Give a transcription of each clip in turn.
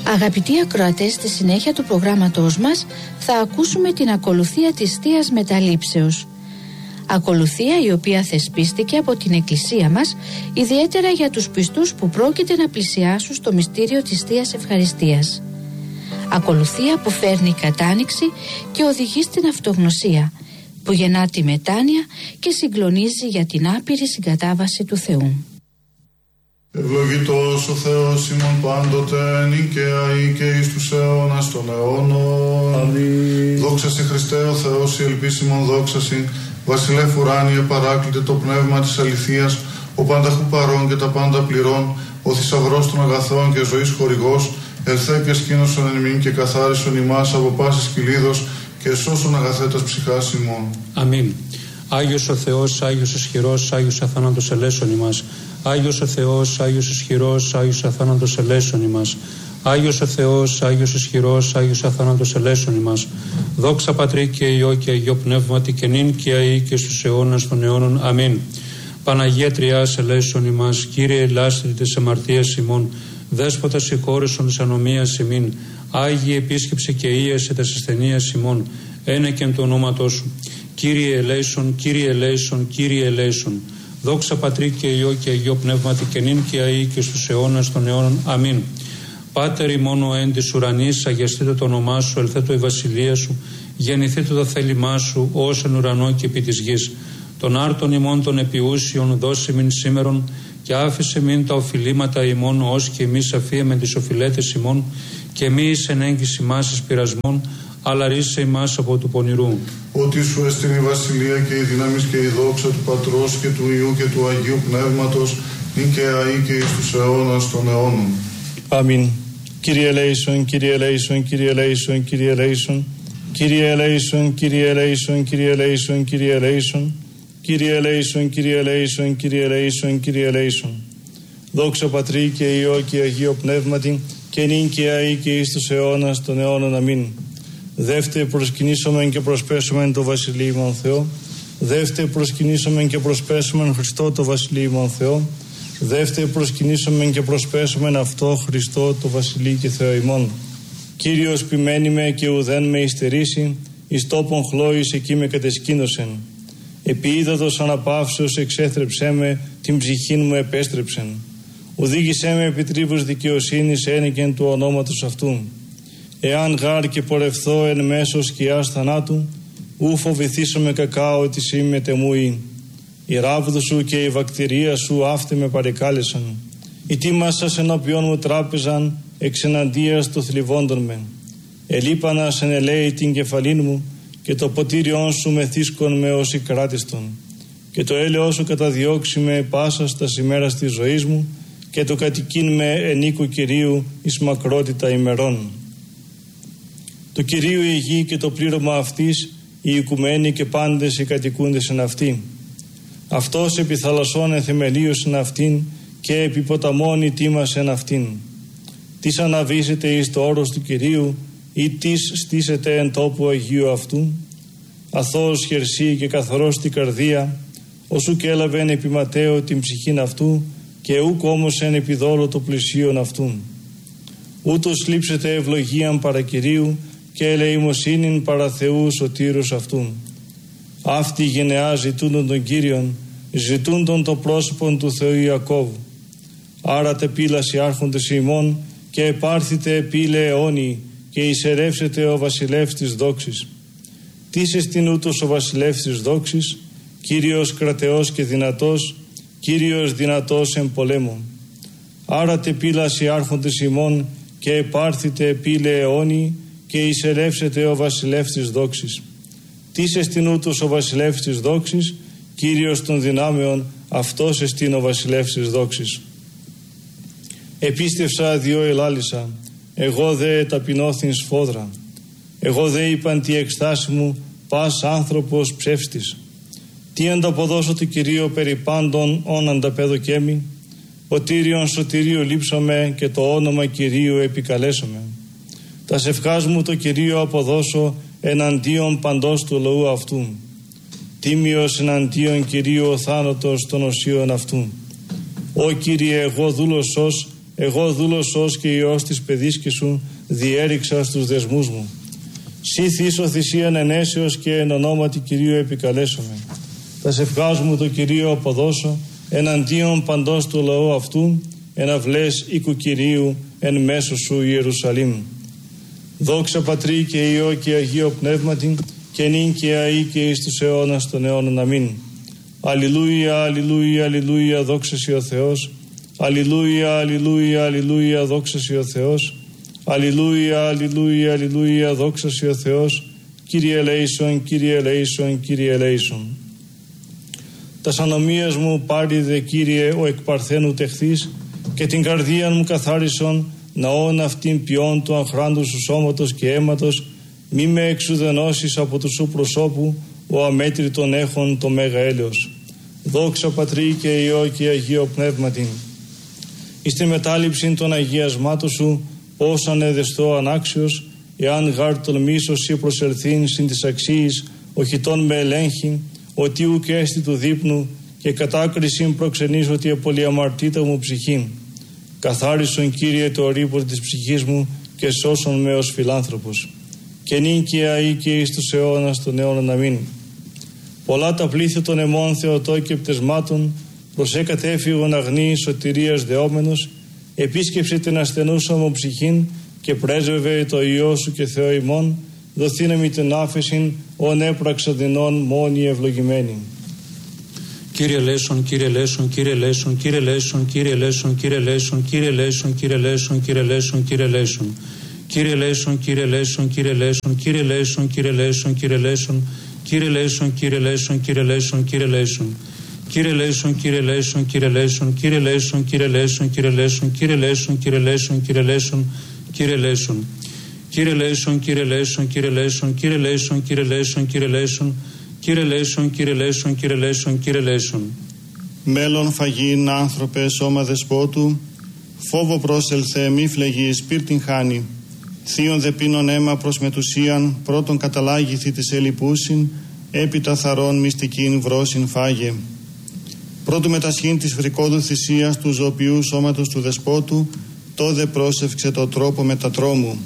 Αγαπητοί ακροατές, στη συνέχεια του προγράμματός μας θα ακούσουμε την ακολουθία της Θείας Μεταλήψεως. Ακολουθία η οποία θεσπίστηκε από την Εκκλησία μας, ιδιαίτερα για τους πιστούς που πρόκειται να πλησιάσουν στο μυστήριο της Θείας Ευχαριστίας. Ακολουθία που φέρνει κατάνοιξη και οδηγεί στην αυτογνωσία, που γεννά τη μετάνοια και συγκλονίζει για την άπειρη συγκατάβαση του Θεού. Ευλογητός ο Θεός ημών πάντοτε, νικαία ή και εις τους αιώνας των αιώνων. Αμήν. Δόξα σε Χριστέ ο Θεός, η ελπίσιμον δόξα συν, βασιλεύ ουράνιε παράκλητε το πνεύμα της αληθείας, ο πανταχού παρών και τα πάντα πληρών, ο θησαυρός των αγαθών και ζωής χορηγός, ελθέ και σκήνωσον εν ημίν και καθάρισον ημάς από πάσης κυλίδος και σώσον αγαθέτας ψυχάς ημών. Αμήν. Άγιος ο Θεός, Άγιος ισχυρός, Άγιος αθάνατος ελέσον ημάς. Άγιος ο Θεός, Άγιος ισχυρός, Άγιος αθάνατος ελέσον ημάς. Άγιος ο Θεός, Άγιος ισχυρός, Άγιος αθάνατος ελέσον ημάς. Δόξα Πατρί και Υιό και Αγιό Πνεύματι και νυν και αεί και στους αιώνας των αιώνων. Αμήν. Παναγία Τριάς ελέσον ημάς. Κύριε ελάστητη της αμαρτίας ημών. Δέσποτα συγχώρεσον της ανομίας ημίν. Άγιε επίσκεψε και ίεσε τας ασθενείας ημών. Ένεκεν το ονόματό σου. Κύριε ελέησον, Κύριε ελέησον, Κύριε ελέησον. Δόξα Πατρί και Υιό και Αγιό Πνεύματι και νυν και αεί και στους αιώνας των αιώνων. Αμήν. Πάτερ ημών ο εν της ουρανής, αγιαστείτε το όνομά σου, ελθέτω η βασιλεία σου, γεννηθείτε το θέλημά σου, ως εν ουρανό και επί της γης. Των άρτων ημών των επιούσιων δώσε μην σήμερον και άφησε μην τα οφειλήματα ημών, ως και εμείς αφίεμε τις οφειλέτες ημών, και μη εις εν έγκυση μας εις πειρασμών, αλλά ρίσε ημάς από του πονηρού. Ότι σου έστειν η βασιλεία και η δύναμις και η δόξα του Πατρός και του Υιού και του Αγίου Πνεύματος, νυν και αεί και εις τους αιώνας των αιώνων. Αμήν. Κύριε ελέησον, Κύριε ελέησον, Κύριε ελέησον, Κύριε ελέησον, Κύριε ελέησον, Κύριε ελέησον, Κύριε ελέησον, Κύριε ελέησον, Κύριε ελέησον, Κύριε ελέησον, Κύριε ελέησον, Κύριε ελέησον. Δόξα Πατρί και Υιό και Αγίο Πνεύματι και νυν και αεί και εις τους αιώνας των αιώνων. Αμήν. Δεύτε προσκυνήσομεν και προσπέσομεν το βασιλείμον Θεό. Δεύτε προσκυνήσομεν και προσπέσομεν Χριστό το βασιλείμον Θεό. Δεύτε προσκυνήσομεν και προσπέσομεν αυτό Χριστό το βασιλεί και Θεό ημών. Κύριος ποιμένη με και ουδέν με υστερήσει, εις τόπον χλώης εκεί με κατεσκήνωσεν. Επί ύδατος αναπαύσεως εξέθρεψέ με, την ψυχήν μου επέστρεψεν. Οδήγησέ με επί τρίβους δικαιοσύνης ένικεν του ονόματος αυτού. Εάν γάρ και πορευθώ εν μέσω σκιάς θανάτου, ου φοβηθήσομαι κακάω της είμαι τεμούη. Η ράβδο σου και η βακτηρία σου αύτε με παρεκάλεσαν. Οι τίμασας ενώπιον μου τράπεζαν εξεναντίας το θλιβόντων με. Ελείπανας εν ελέη την κεφαλήν μου και το ποτήριόν σου μεθύσκον με ως κράτιστον. Και το έλεος σου καταδιώξει με πάσας τας ημέρας της ζωής μου και το κατοικήν με εν οίκου Κυρίου εις μακρότητα ημερών. Το Κυρίου η γη και το πλήρωμα αυτής, οι οικουμένοι και πάντες οι κατοικούντες εν αυτή. Αυτός επί θαλασσών εθεμελίωσεν αυτήν και επί ποταμών η τίμασεν αυτήν. Τις αναβήσετε εις το όρος του Κυρίου ή τις στήσετε εν τόπου Αγίου αυτού. Αθώος χερσί και καθαρός την καρδία, οσού και έλαβεν επί Ματέο την ψυχήν αυτού και ούκ όμως εν επιδόλο το πλησίον αυτού. Ούτως λείψετε ευλογίαν παρά Κυρίου και ελεημοσύνην παρά Θεού σωτήρους αυτού. Αυτοί γενεά ζητούντον τον Κύριον, ζητούντον το πρόσωπον του Θεού Ιακώβου. Άρα τε πύλαση άρχοντες ημών και επάρθητε πύλε αιώνιοι και εισερεύσετε ο βασιλεύς της δόξης. Τις εστιν ούτως ο βασιλεύς της δόξης, Κύριος κρατεός και δυνατός, Κύριος δυνατός εν πολέμο. Άρα τε πύλαση άρχοντες ημών και επάρθητε πύλε αιώνιοι και εισερεύσετε ο βασιλεύς της δόξης. Τις εστιν ούτως ο βασιλεύς της δόξης, Κύριος των δυνάμεων, αυτός εστιν ο βασιλεύς της δόξης. Επίστευσα διό ελάλησα, εγώ δε ταπεινώθην σφόδρα. Εγώ δε είπαν τη εκστάση μου, πας άνθρωπος ψεύστης. Τι ανταποδώσω του Κυρίου περί πάντων όν ανταπέδοκέμι. Ο Τύριον σωτηρίου λείψομαι και το όνομα Κυρίου επικαλέσομαι. Τα σευχάς μου το Κυρίο αποδώσω εναντίον παντός του λαού αυτού. Τίμιος εναντίον Κυρίου ο θάνατος των οσίων αυτού. Ω Κύριε, εγώ δούλος σως, εγώ δούλος ως και Υιός της παιδίσκης σου, διέριξα στους δεσμούς μου. Σύ θύσω θυσίαν ενέσεως και εν ονόματι Κυρίου επικαλέσομαι. Τα σευχάς μου το Κυρίο αποδώσω, εναντίον παντός του λαού αυτού, εν αυλές οίκου Κυρίου εν μέσω σου Ιερουσαλήμ. Δόξα Πατρί και Υιό και Αγίο Πνεύματι, και νυν και αεί και εις τους αιώνας των αιώνων. Αμήν. Αλληλούια, αλληλούια, αλληλούια, δόξα σοι ο Θεός. Αλληλούια, αλληλούια, αλληλούια, δόξα σοι ο Θεός. Αλληλούια, αλληλούια, αλληλούια, δόξα σοι ο Θεός. Κύριε ελέησον, Κύριε ελέησον, Κύριε ελέησον. Τας ανομίας μου πάρει δε Κύριε ο εκ παρθένου τεχθείς, και την καρδία μου καθάρισον, ναόν αυτήν ποιόν του αχράντου σου σώματος και αίματος, μη με εξουδενώσεις από του σου προσώπου, ο αμέτρητον έχων το μέγα έλεος. Δόξα Πατρί και Υιό και Αγίο Πνεύματι. Εις τη μετάληψη των αγιασμάτων σου, ως ανεδεστώ ανάξιος, εάν γάρ τολμήσω σύ προσελθήν συν της αξίης, οχητών με ελέγχει, ότι ουκ έστι του δείπνου, και κατάκρισιν προξενείς ότι επολιαμαρτήτα μου ψυχήν. Καθάρισον Κύριε το ρήπο της ψυχής μου και σώσον με ως φιλάνθρωπος. Και νυν και αεί και εις τους αιώνας των αιώνων. Αμήν. Πολλά τα πλήθη των αιμών Θεοτό και πτεσμάτων, προσέκατε έφυγον αγνή σωτηρίας δεόμενος, επίσκεψε την ασθενούσα μου ψυχήν και πρέσβευε το Υιό σου και Θεό ημών, δοθήνεμι την άφεσιν, ον έπραξα δεινών μόνοι ευλογημένοι. Κύριε Λέσον, Κύριε Λέσον, Κύριε Λέσον, Κύριε Λέσον, Κύριε Λέσον, Κύριε Λέσον, Κύριε Λέσον, Κύριε Λέσον, Κύριε Λέσον, Κύριε Λέσον. Κύριε Λέσον, Κύριε Λέσον, Κύριε Λέσον, Κύριε Λέσον, Κύριε Λέσον, Κύριε Λέσον, Κύριε Λέσον, Κύριε Λέσον, Κύριε Λέσον, Κύριε Λέσον. Κύριε Λέσον, Κύριε Λέσον, Κύριε Λέσον, Κύριε Λέσον, Κύριε Λέσον, Κύριε Λέσον, Κύριε Λέσον, Κύριε Λέσον, Κύριε Λέσον, Κύριε Λέσον. Κύριε Λέσον, Κύριε Λέσον, Κύριε Λέσον, Κύριε Λέσον, Κύριε Λέσον, Κύριε Λέσον, Κύριε Λέσον, Κύριε Λέσον, Κύριε Λέσον, Κύριε Λέσον. Μέλλον φαγήν άνθρωπε σώμα δεσπότου, φόβο πρόσελθε μη φλεγεί σπίρτην χάνει. Θείον δε πίνον αίμα προς μετουσίαν, πρώτον καταλάγηθη της ελιπούσιν, έπειτα θαρών μυστικήν βρόσιν φάγε. Πρώτου μετασχήν της φρικόδου θυσίας του ζωοποιού σώματος του δεσπότου, τόδε πρόσευξε το τρόπο μετατρόμου.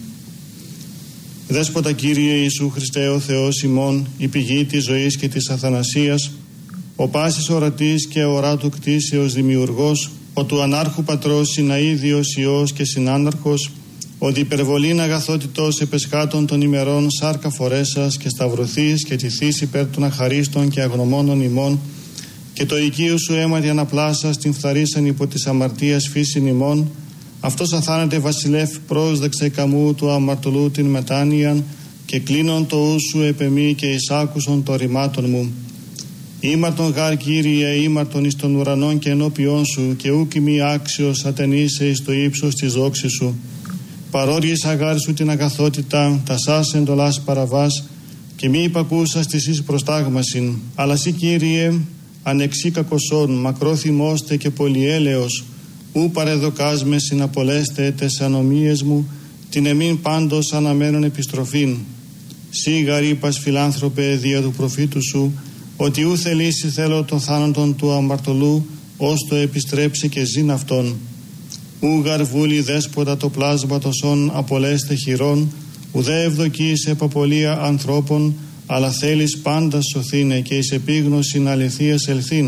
Δέσποτα Κύριε Ιησού Χριστέ ο Θεός ημών, η πηγή της ζωής και της αθανασίας, ο πάσης ορατής και οράτου κτήσεως δημιουργός, ο του ανάρχου πατρός συναίδιος Υιός και συνάναρχος, ο διπερβολήν αγαθότητος επεσχάτων των ημερών σάρκα φορέσας και σταυρωθείς και τηθείς υπέρ των αχαρίστων και αγνωμόνων ημών, και το οικείο σου αίματι αναπλάσας την φθαρίσαν υπό της αμαρτίας φύσιν ημών, αυτός αθάνατε βασιλεύ πρόσδεξε καμού του αμαρτωλού την μετάνοιαν, και κλείνον το ου σου επεμή και εισάκουσον το ρημάτων μου. Ήμαρτον γάρ Κύριε, ήμαρτον εις των ουρανών και ενώπιόν σου, και ούκ μη άξιος ατενείσαι εις το ύψος της δόξης σου. Παρόριες αγάρ σου την αγαθότητα, τα σας εντολάς παραβάς, και μη υπακούσας της εις προστάγμασιν. Αλλά σύ Κύριε, ανεξή κακοσόν, μακρόθυμώστε και πολυέλεος, ου παρεδοκάς με συναπολέστε τες ανομίες μου, την εμήν πάντως αναμένων επιστροφήν. Σύ γαρύπας φιλάνθρωπε δια του προφήτου σου, ότι ου θελήσει θέλω των θάνατον του αμαρτωλού, ως το επιστρέψει και ζήν αυτόν. Ου γαρβούλη δέσποτα το πλάσμα τοσών απολέστε χειρών, ουδέ ευδοκείς επαπολία ανθρώπων, αλλά θέλεις πάντα σωθήνε και εις επίγνωσιν αληθείας ελθήν.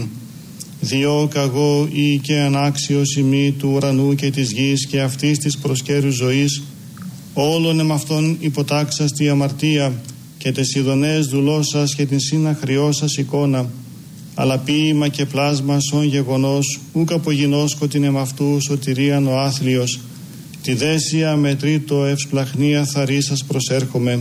Διό καγώ ή και ανάξιος ημί του ουρανού και της γης και αυτής της προσκέρου ζωής, όλων εμ' υποτάξας τη αμαρτία και τες ειδονές δουλώσας και την συναχριώσας εικόνα, αλλά ποίημα και πλάσμα σον γεγονός, ούκ απογινώσκω την εμαυτού σωτηρίαν ο άθλιος, τη δέσια με τρίτο ευσπλαχνία θαρίσας προσέρχομαι.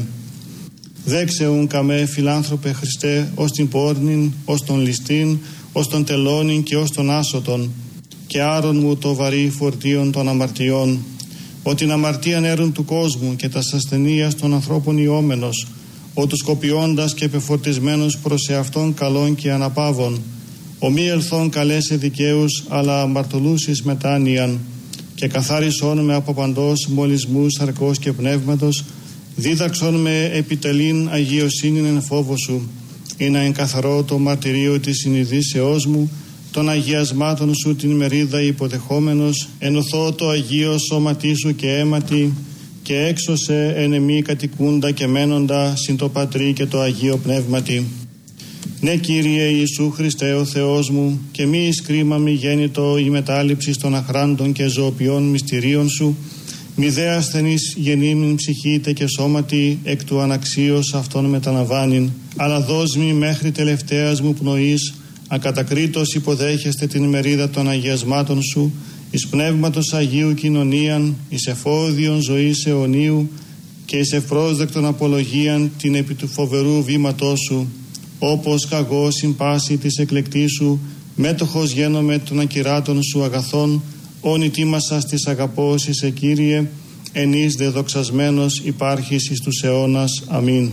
Δέξε ουν καμέ φιλάνθρωπε Χριστέ, ως την πόρνην, ως τον ληστήν, ως τον τελώνην και ως τον άσωτον, και άρον μου το βαρύ φορτίον των αμαρτιών, ότι την αμαρτίαν έρουν του κόσμου και τας ασθενείας των ανθρώπων ιόμενος, ο τους κοπιώντας και επεφορτισμένος προς εαυτόν καλών και αναπαύων, ο μη ελθόν καλέσε δικαίους, αλλά αμαρτωλούς εις μετάνοιαν, και καθάρισόν με από παντός μολυσμούς σαρκός και πνεύματος, δίδαξον με επιτελήν αγιοσύνην εν φόβο σου, ή να εγκαθαρώ το μαρτυρίο της συνειδήσεώς μου, των αγιασμάτων σου την ημερίδα υποδεχόμενος, ενωθώ το Αγίο σώματί σου και αίματι, και έξωσε εν εμή κατοικούντα και μένοντα συν το Πατρί και το Αγίο Πνεύματι. Ναι, Κύριε Ιησού Χριστέ ο Θεός μου, και μη εις κρίμα μη γέννητο η μετάληψη των αχράντων και ζωοποιών μυστηρίων σου, μη δε ασθενής γεννήμην ψυχήτε και σώματι εκ του αναξίως αυτών μεταναβάνειν, αλλά δώσ' μη μέχρι τελευταίας μου πνοής, ακατακρίτως υποδέχεστε την ημερίδα των αγιασμάτων σου, εις πνεύματος Αγίου κοινωνίαν, εις εφόδιον ζωής αιωνίου και εις ευπρόσδεκτον απολογίαν την επί του φοβερού βήματός σου, όπως καγώ συμπάση της εκλεκτής σου, μέτοχος γένομαι των ακυράτων σου αγαθών, όνει τίμασας της αγαπώσης σε Κύριε, εν εις δε δοξασμένος υπάρχεις εις τους αιώνας. Αμήν.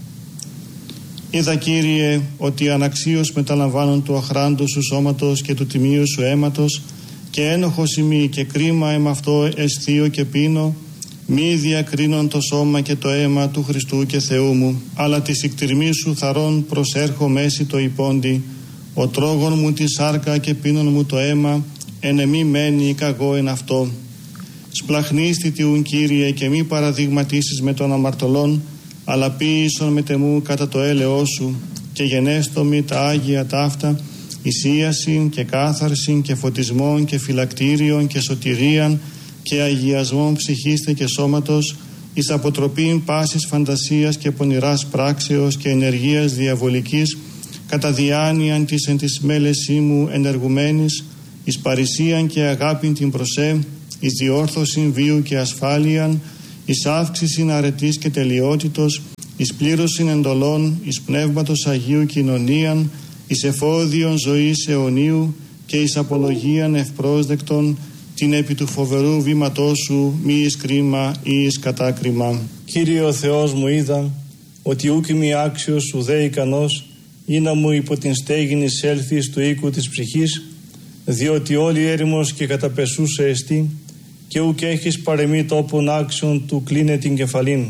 Είδα, Κύριε, ότι αναξίως μεταλαμβάνουν του αχράντου σου σώματος και του τιμίου σου αίματος, και ένοχος ημί και κρίμα αυτό αισθείο και πίνω, μη διακρίνον το σώμα και το αίμα του Χριστού και Θεού μου, αλλά της εκτιρμής σου θαρών προσέρχω μέση το υπόντι, ο τρόγων μου τη σάρκα και πίνων μου το αίμα, εν εμή μένει καγώ εν αυτό. Σπλαχνίστη τιούν, Κύριε, και μη παραδειγματίσεις με των αμαρτωλών, αλλά ποίησον με τεμού κατά το έλεό σου, και γενέστομη τα Άγια ταύτα, εισίασιν και κάθαρσιν και φωτισμόν και φυλακτήριον και σωτηρίαν και αγιασμόν ψυχίστε και σώματος, εις αποτροπήν πάσης φαντασίας και πονηράς πράξεως και ενεργείας διαβολικής, κατά διάνοιαν της εν της μέλεσή μου ενεργουμένης, εις παρησίαν και αγάπην την προσέ, εις διόρθωσιν βίου και ασφάλειαν, εις αύξησιν αρετής και τελειότητος, εις πλήρωσιν εντολών, εις πνεύματος Αγίου κοινωνίαν, εις εφόδιον ζωής αιωνίου και εις απολογίαν ευπρόσδεκτον, την επί του φοβερού βήματός σου μη εις κρίμα ή εις κατάκριμα. Κύριε ο Θεός μου, είδα ότι ούκ είμαι άξιος ουδέ ικανός ή να μου υπό την στέγην εισέλθεις του οίκου της ψυχής, διότι όλη έρημος και καταπεσούσε εστί, και ούκ έχεις παρεμή τόπον άξιον του κλείνε την κεφαλήν.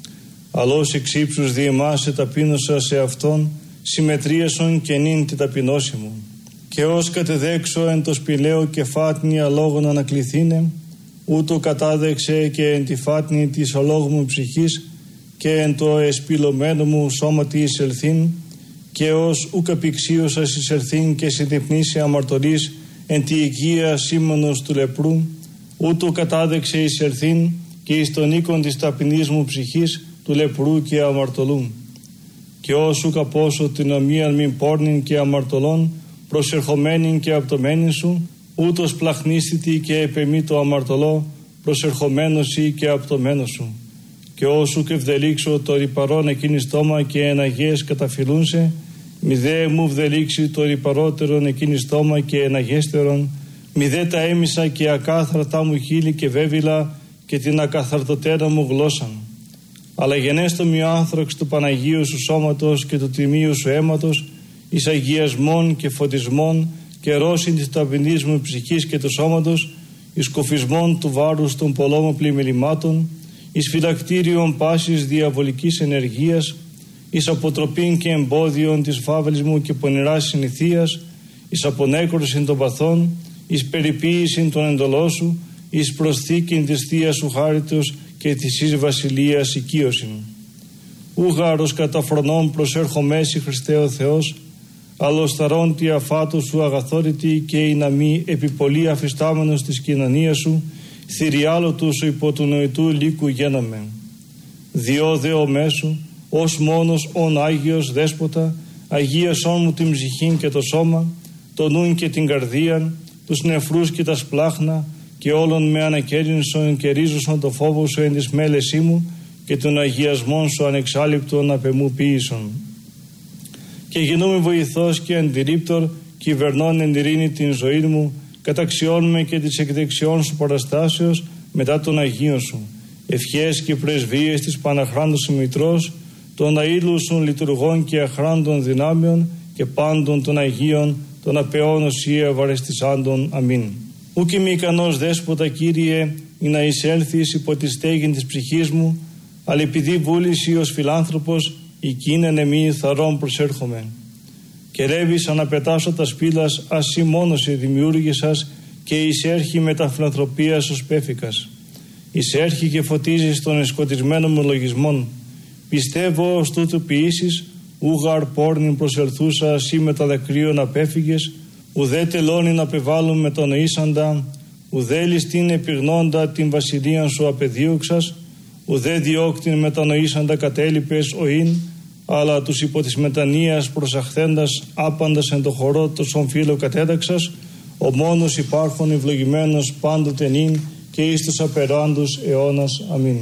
Αλλώς εξ ύψους διεμάσαι ταπείνωσα σε αυτόν, συμμετρίασον και νυν τη ταπεινώση μου. Και ως κατεδέξω εν το σπηλαίο και φάτνη αλόγων ανακληθήνε, ούτω κατάδεξε και εν τη φάτνη της αλόγου μου ψυχής και εν το εσπηλωμένο μου σώματι εισελθήν, και ως ουκ απηξίωσας εισελθήν και συντυπνήσει αμαρτωλής εν τη οικία σήμανος του λεπρού, ούτω κατάδεξε εισελθήν και εις τον οίκον της ταπεινής μου ψυχής του λεπρού και αμαρτωλού. Και ως ουκ απώσω την ομοίαν μην πόρνην και αμαρτωλών, προσερχομένην και απτωμένην σου, ούτως πλαχνίστητη και επεμή το αμαρτωλό, προσερχομένος ή και απτωμένος σου. Και όσου και ευδελίξω το ρυπαρόν εκείνη στόμα και εναγές καταφυλούνσε, μη δε μου ευδελίξει το ρυπαρότερον εκείνη στόμα και εναγέστερον, μη δε τα έμισα και ακάθαρτα μου χείλη και βέβυλα και την ακαθαρτοτέρα μου γλώσσαν. Αλλά γενέστομη ο άνθραξ του Παναγίου σου σώματος και του τιμίου σου αίματος, εις αγιασμών και φωτισμών και ρώσιν της ταπεινής μου ψυχής και του σώματος, εις κοφισμών του βάρους των πολλών πλημμυρημάτων, εις φυλακτήριον πάσης διαβολικής ενεργείας, εις αποτροπήν και εμπόδιον της φαύλης μου και πονηράς συνηθείας, εις απονέκρωσιν των παθών, εις περιποίησιν των εντολών σου, εις προσθήκην της θείας σου χάριτος και της εις βασιλείας οικείωσιν. Ούγαρος κατά φρονών προσέρχομέσι Χριστέ ο Θεός, αλλοσταρών τη αφάτου σου αγαθόρητη και η να μη επιπολή αφιστάμενος της κοινωνίας σου, θηριάλο του σου υπό του νοητού λύκου γέναμε. Διό δεο μέσου, ως μόνος ον Άγιος Δέσποτα, αγίασόν μου την ψυχήν και το σώμα, το νουν και την καρδίαν, τους νεφρούς και τα σπλάχνα, και όλων με ανακέρινσον και ρίζωσον το φόβο σου εν της μέλεσή μου, και τον αγιασμόν σου ανεξάλληπτον απεμού ποιήσον. Και γινούμε βοηθός και αντιρρύπτορ, κυβερνών εν ειρήνη την ζωή μου, καταξιώνουμε και τις εκδεξιών σου παραστάσεως μετά των Αγίων σου. Ευχές και πρεσβείες της Παναχράντος Μητρός, των αήλουσων λειτουργών και αχράντων δυνάμεων και πάντων των Αγίων, των απεών οσία βαρεστισάντων. Αμήν. Ούκ είμαι ικανός Δέσποτα, Κύριε, ή να εισέλθεις υπό τη στέγην της ψυχής μου, αλλά επειδή βούληση ως φιλάνθρωπος, εκείνεν εμεί θαρών προσέρχομαι. Και και ρεύεις αναπετάσσοντας πύλας ασύ μόνος σε δημιούργησας και εισέρχει με τα φιλανθρωπίας ως πέφικας. Εισέρχει και φωτίζεις των εσκοτισμένων μου λογισμών. Πιστεύω ως τούτου ποιήσεις, ούγαρ πόρνην προσελθούσα ασύ με τα δακρύων απέφυγες, ουδέ τελώνει να απεβάλλουν με τον νοήσαντα, ουδέ ληστήν επιγνώντα την βασιλείαν σου απεδίωξας, ουδέ διώκτην μετανοήσαντα κατέλειπες οήν, αλλά τους υπό της μετανοίας προσαχθέντας άπαντας εν το χορό τόσον φύλλο κατέταξας, ο μόνος υπάρχον ευλογημένος πάντοτε νυν και εις τους απεράντους αιώνας. Αμήν.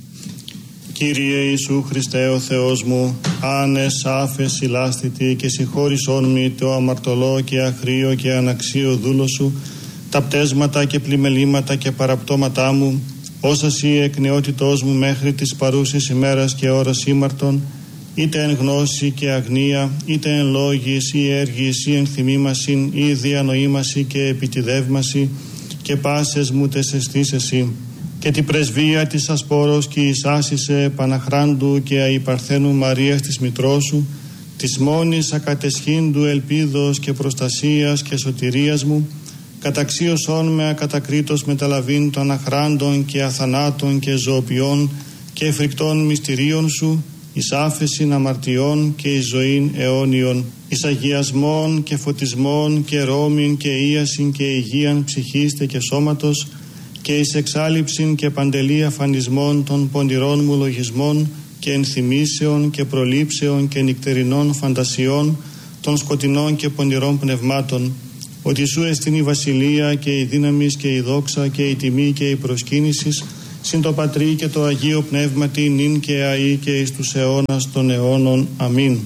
Κύριε Ιησού Χριστέ ο Θεός μου, άνες άφες ηλάστητη και συγχώρησόν μη το αμαρτωλό και αχρίο και αναξίο δούλο σου, τα πτέσματα και πλημελήματα και παραπτώματά μου, όσα σύ εκ νεότητός μου μέχρι της παρούσης ημέρας και ώρας ήμαρτον, είτε εν γνώση και αγνία, είτε εν λόγης ή έργης ή εν θυμήμασιν ή διανοήμαση και επιτιδεύμαση και πάσες μου τες αισθήσεσι, και την πρεσβεία της ασπόρος και εισάσισε Παναχράντου και αϊπαρθένου Μαρίας της μητρός σου, της μόνης ακατεσχύντου ελπίδος και προστασίας και σωτηρίας μου, καταξίωσόν με ακατακρίτως μεταλαβήν των αχράντων και αθανάτων και ζωοποιών και φρικτών μυστηρίων σου, εις άφεσιν αμαρτιών και εις ζωήν αιώνιον, εις αγιασμών και φωτισμών και ρόμην και ίασιν και υγείαν ψυχίστε και σώματος, και εις εξάλληψην και παντελή αφανισμών των πονηρών μου λογισμών και ενθυμήσεων και προλήψεων και νυκτερινών φαντασιών των σκοτεινών και πονηρών πνευμάτων, ότι σου εστιν η βασιλεία και η δύναμις και η δόξα και η τιμή και η προσκύνησης συν το Πατρί και το Αγίο Πνεύματι νυν και αεί και εις τους αιώνας των αιώνων. Αμήν.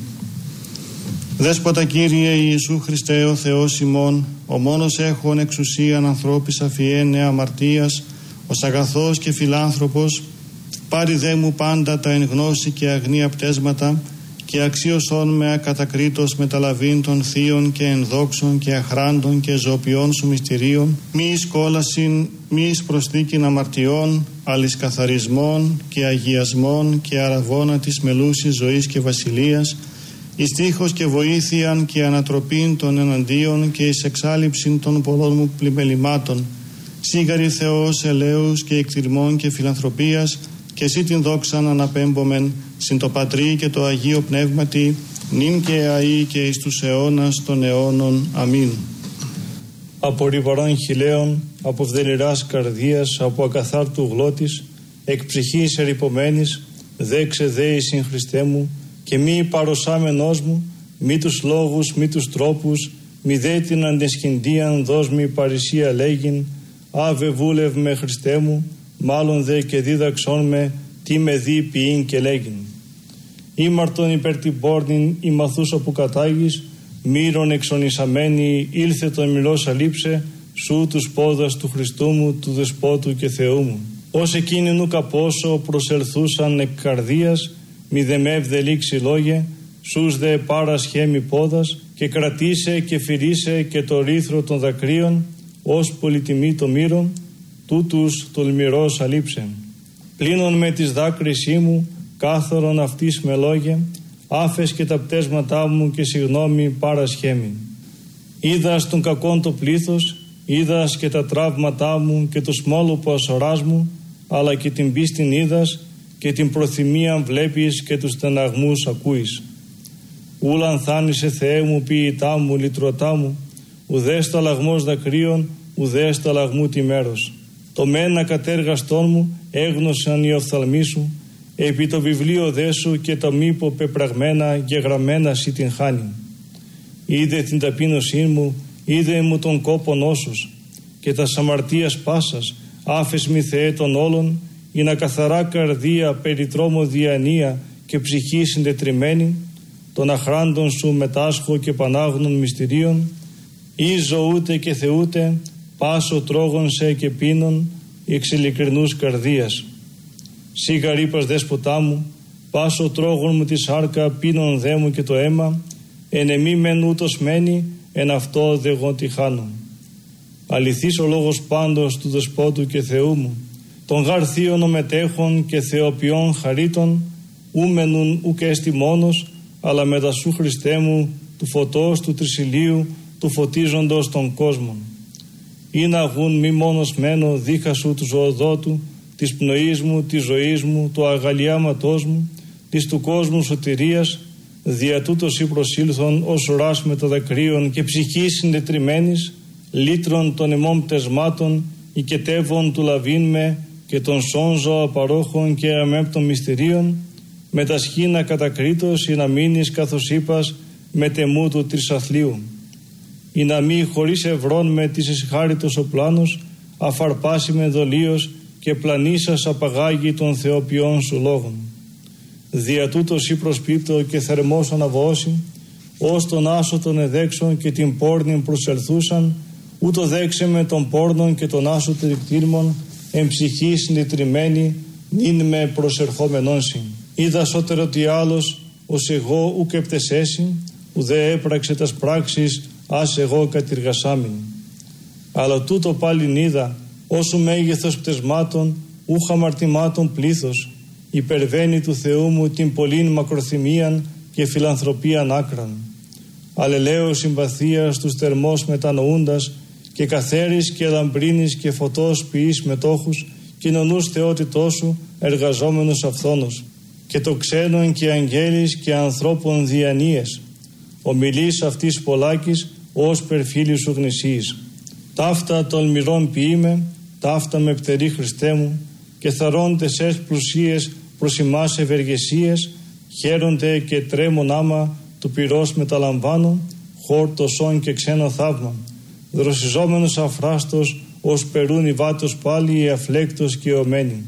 Δέσποτα Κύριε Ιησού Χριστέ ο Θεός ημών, ο μόνος έχων εξουσίαν ανθρώπης αφιένε αμαρτίας, ως αγαθός και φιλάνθρωπος, πάρει δε μου πάντα τα εν γνώση και αγνία πτέσματα και αξίωσόν με ακατακρίτως μεταλαβήν των θείων και ενδόξων και αχράντων και ζωοποιών σου μυστηρίων, μη εις κόλασιν, μη εις προσθήκην αμαρτιών, αλης καθαρισμών και αγιασμών και αραβώνα της μελούσης ζωής και βασιλείας, εις τείχος και βοήθειαν και ανατροπήν των εναντίον και εις εξάλληψην των πολλών μου πλημελημάτων, σίγαρη Θεός ελέους και εκτιρμών και φιλανθρωπίας, και εσύ την δόξαν αναπέμπομεν συν το Πατρί και το Αγίο Πνεύματι νυν και αεί και εις τους αιώνας των αιώνων. Αμήν. Από ρηβαρών χιλέων, από βδελιράς καρδίας, από ακαθάρτου γλώτης, εκ ψυχής ερυπωμένης, δέξε δέη συν Χριστέ μου, και μη παροσάμενός μου, μη τους λόγους, μη τους τρόπους, μη δε την αντεσχυντίαν δώσ' μη παρησία λέγειν, άβε βούλευ με Χριστέ μου, μάλλον δε και δίδαξόν με τι με δει ποιήν και λέγειν. Ήμαρτον υπέρ την πόρνην η μαθούσα που κατάγεις, μύρον εξονισαμένη ήλθε τον μιλός αλείψε, σου τους πόδας του Χριστού μου, του Δεσπότου και Θεού μου. Ως εκείνη νου καπόσο προσελθούσαν εκ καρδίας, μη δε με ευδελήξει λόγε, σούς δε πάρας χέμι πόδας, και κρατήσε και φυρίσε και το ρήθρο των δακρύων, ως πολυτιμή το μύρον, τούτους τολμηρός αλείψεν. Πλήνων με τις δάκρυσή μου, κάθαρον αυτής με λόγε, άφες και τα πτέσματά μου και συγνώμη παρασχέμη. Είδας τον κακόν το πλήθος, είδας και τα τραύματά μου και το σμόλοπο ασοράς μου, αλλά και την πίστην είδας και την προθυμίαν βλέπεις και τους στεναγμούς ακούεις. Ούλαν θάνησε Θεέ μου ποιητά μου, λυτρωτά μου, ουδέ στο λαγμός δακρύων, ουδέ στο λαγμού τη μέρος. Το μένα κατέργαστόν μου έγνωσαν οι οφθαλμοί σου, επί το βιβλίο δε σου και το μήπο πεπραγμένα και γραμμένα σοι την χάνει. Είδε την ταπείνωσή μου, είδε μου τον κόπον όσους, και τα αμαρτίας πάσας, άφες μη Θεέ των όλων, η να καθαρά καρδία, περιτρόμο διανία και ψυχή συντετριμένη, των αχράντων σου μετάσχω και πανάγνων μυστηρίων, ή ζωούτε και θεούτε, πάσο τρόγων σε και πίνων, εξ ειλικρινούς καρδίας. Σίγα ρήπας δέσποτά μου, πάσο τρόγων μου τη σάρκα, πίνων δε μου και το αίμα, εν εμή μεν ούτως μένει, εν αυτό δε εγώ τη χάνω. Αληθής ο λόγος πάντως του Δεσπότου και Θεού μου, των γαρθίων ομετέχων και θεοποιών χαρίτων, ούμενουν ουκ έστι μόνος, αλλά μετασού Χριστέ μου, του φωτός του τρισιλίου, του φωτίζοντος των κόσμων. Ή να γουν μη μόνος μένω δίχα σου του ζωοδότου, της πνοής μου, της ζωής μου, του αγαλιάματός μου, της του κόσμου σωτηρίας, δια τούτος ή προσήλθον ως ουράς με το δακρύον και ψυχής συντετριμένης, λύτρων των εμών πτεσμάτων, οικετεύων του λαβήν με και των σώνζω απαρόχων και αμέπτων μυστηρίων, με τα σχήνα κατακρίτως ή να μείνεις καθώς είπας με τεμού του τρισαθλίου. Ή να μη χωρίς ευρών με της εσυχάριτος ο πλάνος, αφαρπάσει με δολίος και πλανήσας απαγάγει των θεοποιών σου λόγων. Δια τούτος ή προσπίπτω και θερμός αναβώσει, ως τον άσο των εδέξων και την πόρνην προσελθούσαν, ούτω δέξε με τον πόρνον και τον άσο τρικτήρμων, εν ψυχή συντετριμένη, νυν με προσερχόμενον συν. Είδα σώτερο τι άλλος, ως εγώ ουκ επτεσέσιν, ουδέ έπραξε τας πράξεις, ας εγώ κατηργασάμιν. Αλλά τούτο πάλιν είδα, όσου μέγεθος πτεσμάτων, ούχ αμαρτημάτων πλήθος, υπερβαίνει του Θεού μου την πολλήν μακροθυμίαν και φιλανθρωπίαν άκραν. Αλλελέω συμπαθίας τους θερμός μετανοούντας και καθαίρης και λαμπρίνης και φωτός ποιής μετόχους κοινωνούς θεότητός σου εργαζόμενος αυθόνος και το ξένον και αγγέλης και ανθρώπων διανοίες. Ομιλείς αυτής πολλάκης ως περφίλη σου γνησίης. Ταύτα των μοιρών ποιήμε, ταύτα με πτερή Χριστέ μου και θαρώντες εσ πλουσίες προς ημάς ευεργεσίες, χαίρονται και τρέμον άμα του πυρός μεταλαμβάνω, χόρτωσον και ξένο θαύμα. Δροσιζόμενος αφράστος, ως περούν οι βάτος πάλι αφλέκτος και ομένη.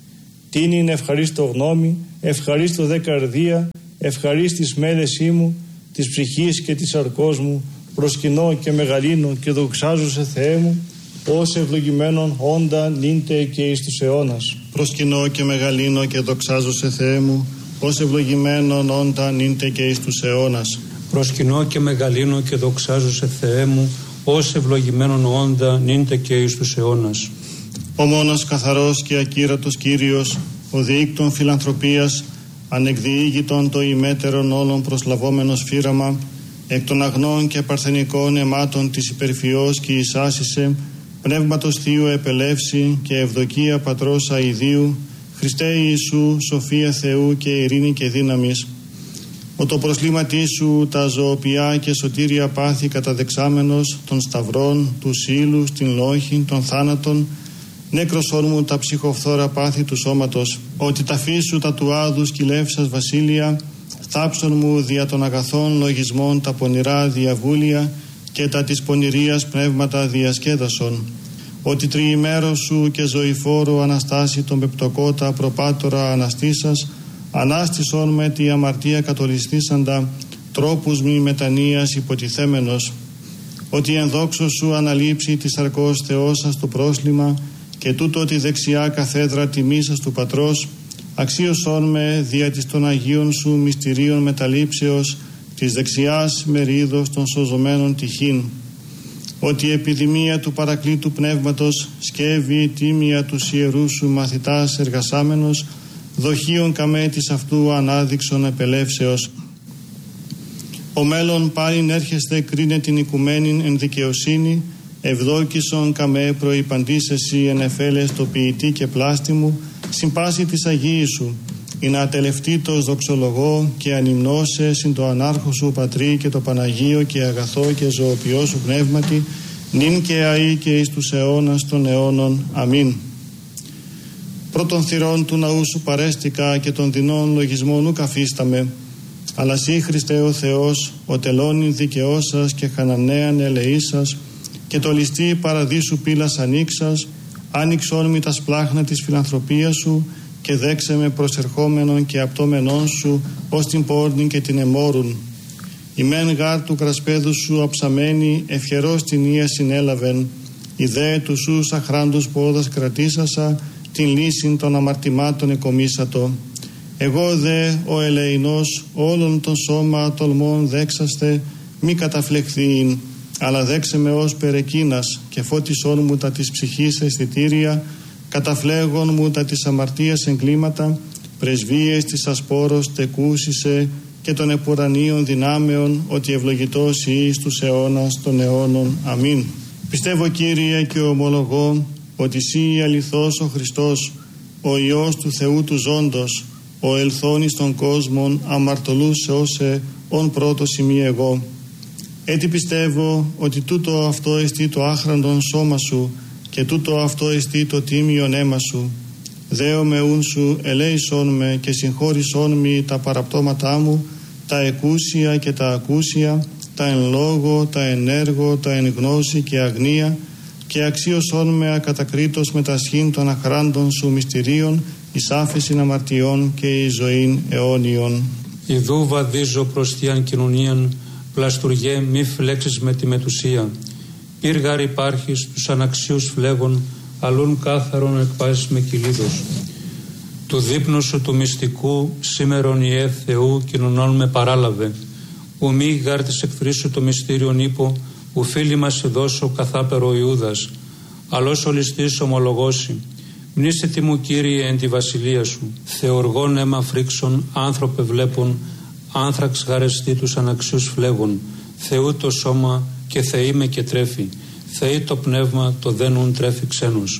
Τιν είναι ευχαρίστω γνώμη, ευχαρίστω δε καρδία, ευχαρίστης μέλεσή μου, της ψυχής και της αρκός μου, προσκυνώ και μεγαλύνω και δοξάζω σε Θεέ μου, ως ευλογημένον όντα νύντε και εις τους αιώνας. Προσκυνώ και μεγαλύνω και δοξάζω σε Θεέ μου, ως ευλογημένον όντα νύντε και εις τους αιώνας. Προσκυνώ και μεγαλύνω και δοξάζω σε Θεέ μου, ως ευλογημένον όντα νύντε και εις τους αιώνας. Ο μόνος καθαρός και ακύρατος Κύριος, ο διήκτων φιλανθρωπίας, ανεκδιήγητον το ημέτερον όλων προσλαβόμενος φύραμα, εκ των αγνών και παρθενικών αιμάτων της υπερφυός και εισάσισε, πνεύματος Θείου επελεύση και ευδοκία Πατρός αηδίου, Χριστέ Ιησού, σοφία Θεού και ειρήνη και δύναμης. Ο το προσλήματί σου τα ζωοποιά και σωτήρια πάθη καταδεξάμενος των σταυρών, του ύλους, την λόχη, των θάνατων, νέκροσόν μου τα ψυχοφθόρα πάθη του σώματος, ότι τα φύσου τα του άδους κυλεύσας βασίλεια, θάψον μου δια των αγαθών λογισμών τα πονηρά διαβούλια και τα της πονηρίας πνεύματα διασκέδασον, ότι τριημέρος σου και ζωηφόρου αναστάσει τον πεπτοκότα προπάτορα αναστήσας, ανάστησον με τη αμαρτία κατολιστήσαντα, τρόπους μη μετανοίας υποτιθέμενος, ότι εν δόξω σου αναλείψει της αρκός Θεός σας το πρόσλημα και τούτο τη δεξιά καθέδρα τιμής σας του Πατρός, αξίωσόν με δια της των Αγίων σου μυστηρίων μεταλήψεως της δεξιάς μερίδος των σωζωμένων τυχήν, ότι η επιδημία του παρακλήτου πνεύματος σκεύει τίμια του ιερού σου μαθητάς εργασάμενος, δοχείων καμέ της αυτού ανάδειξον επελεύσεως. Ο μέλλον πάλιν έρχεστε κρίνε την οικουμένην εν δικαιοσύνη, ευδόκησον καμέ προϋπαντής εσύ εν εφέλες το ποιητή και πλάστη μου, συμπάση της Αγίης σου, ή να ατελευτήτως δοξολογώ και ανυμνώσε συν το ανάρχο σου Πατρί και το Παναγίο και αγαθό και ζωοποιό σου πνεύματι, νυν και αεί και εις τους αιώνας των αιώνων. Αμήν. Πρώτων θυρών του ναού σου παρέστηκα και των δεινών λογισμών ου καφίσταμε, αλλά σύ Χριστέ ο Θεός, ο τελώνην δικαιός σας και χανανέαν ελεής σας, και το ληστή παραδείσου πύλας ανοίξας, άνοιξόν μη τα σπλάχνα της φιλανθρωπίας σου και δέξε με προσερχόμενον και απτόμενον σου ως την πόρνην και την εμόρουν. Η μεν γάρ του κρασπέδου σου αψαμένη ευχερός την ία συνέλαβεν, η δε του σου αχράντους πόδας κρατήσασα, την λύσιν των αμαρτημάτων εκομίσατο. Εγώ δε ο ελεηνός όλων των σώμα τολμών δέξαστε, μη καταφλεχθείην, αλλά δέξε με ως περεκίνας και φώτισόν μου τα της ψυχής αισθητήρια, καταφλέγον μου τα της αμαρτίας εγκλήματα, πρεσβείες της ασπόρος τεκούσισε και των επουρανίων δυνάμεων, ότι ευλογητός εις τους αιώνας των αιώνων. Αμήν. Πιστεύω, Κύριε, και ομολογώ ότι Συ αληθώς ο Χριστός, ο Υιός του Θεού του ζώντος, ο ελθόν εις των κόσμων, αμαρτωλούς όσε ον πρώτος ημί εγώ. Έτσι πιστεύω ότι τούτο αυτό εστί το άχραντον σώμα σου και τούτο αυτό εστί το τίμιον αίμα σου. Δέομαι ούν σου, ελέησόν με και συγχώρησόν μη τα παραπτώματά μου, τα εκούσια και τα ακούσια, τα εν λόγω, τα εν έργο, τα εν γνώση και αγνία, και αξίωσόν με ακατακρίτως με τα σχήν των αχράντων σου μυστηρίων, εις άφεσιν αμαρτιών και εις ζωήν αιώνιον. Ιδού βαδίζω προς τιαν κοινωνίαν, πλαστουργέ μη φλέξεις με τη μετουσία. Πύργαρ υπάρχεις τους αναξίους φλέγων, αλλούν κάθαρον εκπάσεις με κυλίδος. Του δείπνου σου του μυστικού, σήμερον Ιε Θεού κοινωνών με παράλαβε. Ου μη γάρ της εχθρής σου το μυστήριον ύπο, ου φίλοι μας σε δώσω καθάπερο Ιούδας. Αλλός ολιστής ομολογώσει. Μνήσετε μου, Κύριε, εν τη βασιλεία σου. Θεοργών αίμα φρίξον, άνθρωπε βλέπουν, άνθραξ γαρεστή τους αναξίους φλέγων. Θεού το σώμα και Θεή με και τρέφει. Θεή το πνεύμα, το δένουν τρέφει ξένος.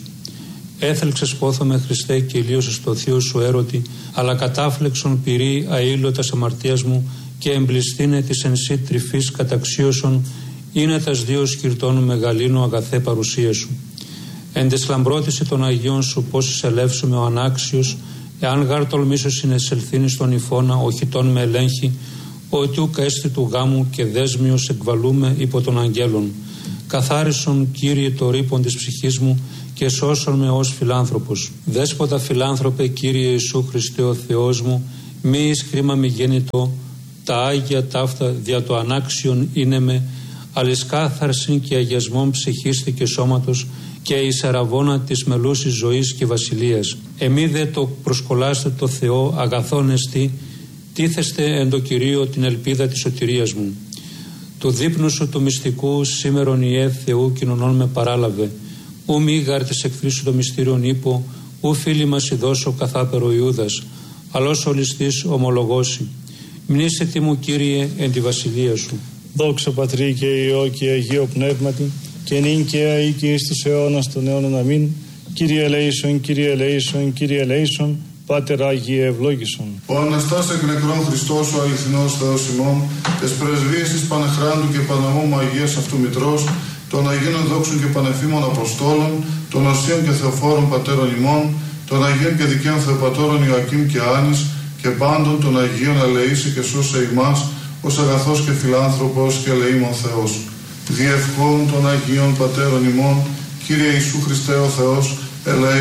Έθελξες πόθομαι, Χριστέ, και ηλίωσες το θείο σου έρωτη, αλλά κατάφλεξον πυρή αήλωτας αμαρτίας μου και εμπληστήνε της εν σύ τρυφής καταξίωσον, είναι τας δύο σκυρτών μεγαλύνου αγαθέ παρουσία σου. Εν τες λαμπρότηση των Αγίων σου πόσης ελεύσουμε ο ανάξιος, εάν γάρ τολμήσω συνεσελθύνει στον υφώνα, οχητών με ελέγχει, ότι ουκ έστι του γάμου και δέσμιος εκβαλούμε υπό των αγγέλων. Καθάρισον, Κύριε, το ρήπον της ψυχής μου και σώσον με ως φιλάνθρωπος. Δέσποτα φιλάνθρωπε, Κύριε Ιησού Χριστέ ο Θεός μου, μη εις κρίμα μη γέννητο, τα Άγια ταύτα δια το ανάξιον είναι με, αλης κάθαρσιν και αγιασμόν ψυχίστη και σώματος και εις αραβώνα της μελούσης ζωής και βασιλείας. Εμεί δε το προσκολάστε το Θεό αγαθόν εστί, τίθεστε εν το Κυρίω την ελπίδα της σωτηρίας μου. Του δείπνου σου του μυστικού σήμερον Ιε Θεού κοινωνών με παράλαβε. Ου μη γάρ της εχθρής σου το μυστήριον ύπο, ου φίλοι μας ειδώσω καθάπερο Ιούδας, αλλός ολιστής ομολογώσει. Μνήσετε μου, Κύριε, εν τη βασιλεία σου. Δόξα Πατρί και Υιό και Αγίο Πνεύματι, και νυν και αεί και εις τους αιώνας των αιώνων. Αμήν. Κύριε ελέησον, Κύριε ελέησον, Κύριε ελέησον, Πάτερ Άγιε ευλόγησον. Ο Αναστάς εκ νεκρών Χριστός, ο αληθινός Θεός ημών, τες πρεσβείες της Πανεχράντου και Παναμόμου Αγίας αυτού Μητρός, των Αγίων δόξων και πανεφήμων Αποστόλων, των Οσίων και Θεοφόρων Πατέρων ημών, των Αγίων και Δικαίων Θεοπατώρων Ιωακήμ και Άνης, και πάντων των Αγίων ελεήσει και σώσε ημάς, ως αγαθός και φιλάνθρωπος και ελεήμων Θεός. Διευχών των Αγίων Πατέρων ημών, Κύριε Ιησού Χριστέ ο Θεός, ελέη